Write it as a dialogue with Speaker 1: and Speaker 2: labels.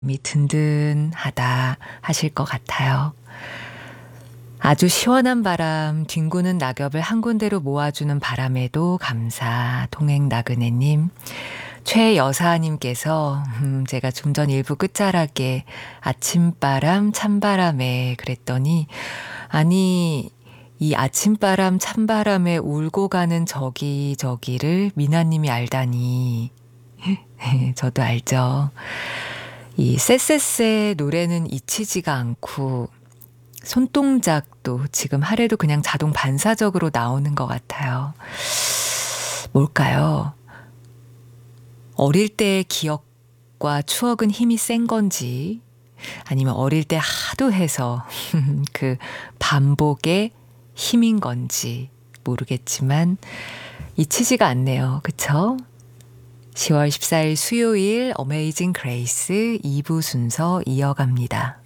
Speaker 1: 든든하다 하실 것 같아요. 아주 시원한 바람, 뒹구는 낙엽을 한 군데로 모아주는 바람에도 감사, 동행나그네님. 최여사님께서 제가 좀 전 일부 끝자락에 아침바람, 찬바람에 그랬더니 아니 이 아침바람, 찬바람에 울고 가는 저기를 미나님이 알다니. 저도 알죠. 이 쎄쎄쎄 노래는 잊히지가 않고 손동작도 지금 하래도 그냥 자동 반사적으로 나오는 것 같아요. 뭘까요? 어릴 때의 기억과 추억은 힘이 센 건지 아니면 어릴 때 하도 해서 그 반복의 힘인 건지 모르겠지만 잊히지가 않네요. 그쵸? 10월 14일 수요일 어메이징 그레이스 2부 순서 이어갑니다.